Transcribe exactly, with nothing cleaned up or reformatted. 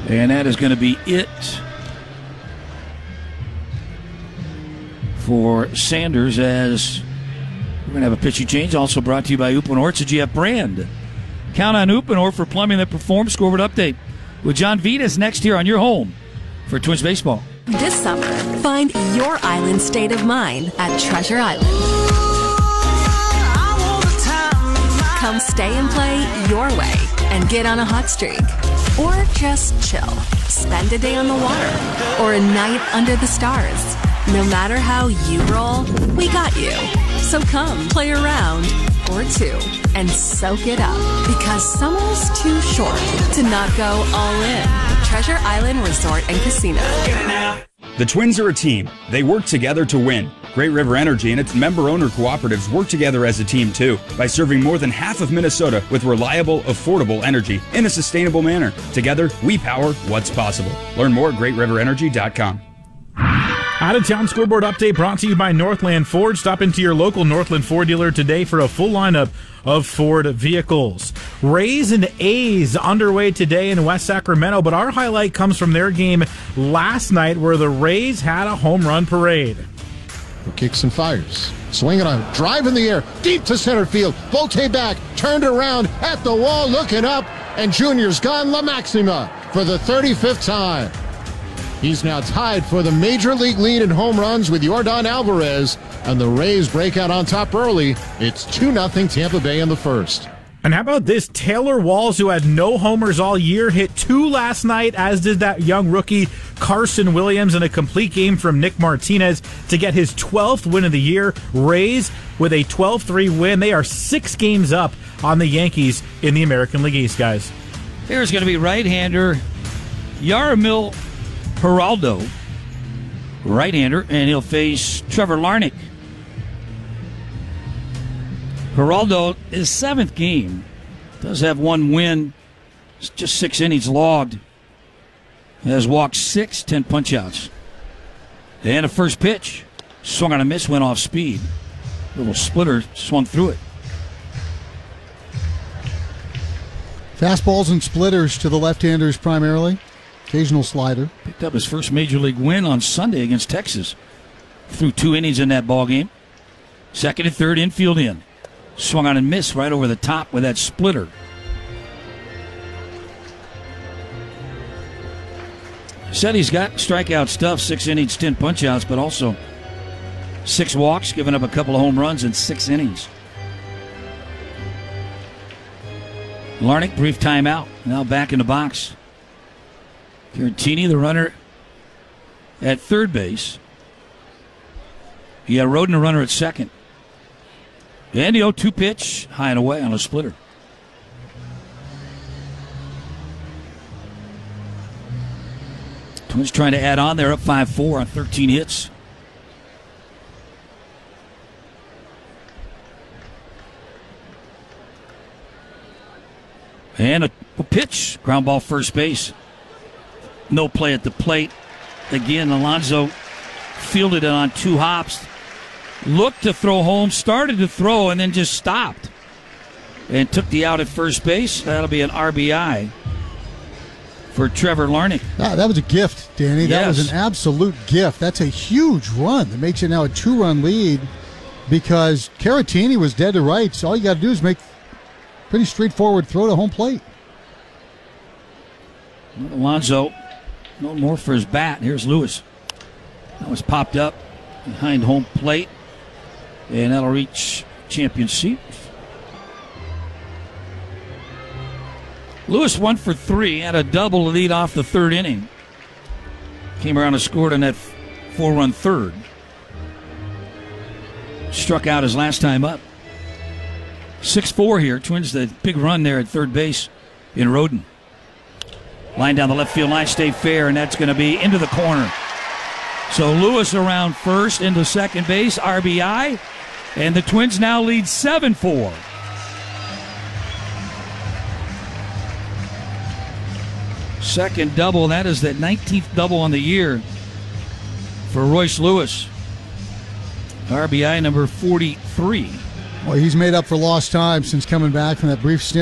And that is going to be it for Sanders, as we're going to have a pitching change. Also brought to you by Uponor. It's a G F brand. Count on Uponor for plumbing that performs. Scoreboard update with John Vitas next here on your home for Twins Baseball. This summer, find your island state of mind at Treasure Island. Come stay and play your way and get on a hot streak. Or just chill. Spend a day on the water or a night under the stars. No matter how you roll, we got you. So come play a round or two and soak it up, because summer's too short to not go all in. Treasure Island Resort and Casino. The Twins are a team. They work together to win. Great River Energy and its member-owner cooperatives work together as a team, too, by serving more than half of Minnesota with reliable, affordable energy in a sustainable manner. Together, we power what's possible. Learn more at great river energy dot com. Out-of-town scoreboard update brought to you by Northland Ford. Stop into your local Northland Ford dealer today for a full lineup of Ford vehicles. Rays and A's underway today in West Sacramento, but our highlight comes from their game last night where the Rays had a home run parade. Kicks and fires. Swinging on, drive in the air, deep to center field. Volte back, turned around, at the wall, looking up, and Junior's gone La Maxima for the thirty-fifth time. He's now tied for the major league lead in home runs with Yordan Alvarez, and the Rays break out on top early. It's two nothing Tampa Bay in the first. And how about this? Taylor Walls, who had no homers all year, hit two last night, as did that young rookie Carson Williams, in a complete game from Nick Martinez to get his twelfth win of the year. Rays with a twelve three win. They are six games up on the Yankees in the American League East, guys. Here's going to be right-hander Yaramil Geraldo, right-hander, and he'll face Trevor Larnach. Geraldo, his seventh game, does have one win, it's just six innings logged, has walked six, ten punch-outs. And a first pitch, swung on a miss, went off speed. Little splitter, swung through it. Fastballs and splitters to the left-handers primarily. Occasional slider. Picked up his first major league win on Sunday against Texas. Threw two innings in that ball game. Second and third, infield in. Swung on and missed right over the top with that splitter. Said he's got strikeout stuff, six innings, ten punch-outs, but also six walks, giving up a couple of home runs in six innings. Larnach, brief timeout, now back in the box. Garantini, the runner at third base. Yeah, Roden, the runner at second. And the oh two pitch, high and away on a splitter. Twins trying to add on. They're up five four on thirteen hits. And a, a pitch, ground ball first base. No play at the plate. Again, Alonso fielded it on two hops. Looked to throw home, started to throw, and then just stopped. And took the out at first base. That'll be an R B I for Trevor Larnach. Ah, that was a gift, Danny. That Yes. was an absolute gift. That's a huge run that makes it now a two-run lead, because Caratini was dead to rights. All you got to do is make pretty straightforward throw to home plate. Alonso, no more for his bat. Here's Lewis. That was popped up behind home plate, and that'll reach champion seat. Lewis one for three, had a double to lead off the third inning. Came around and scored on that four-run third. Struck out his last time up. six four here. Twins, the big run there at third base in Roden. Line down the left field line, stay fair, and that's going to be into the corner. So Lewis around first, into second base, R B I, and the Twins now lead seven four. Second double, that is the nineteenth double on the year for Royce Lewis. R B I number forty-three. Well, he's made up for lost time since coming back from that brief stint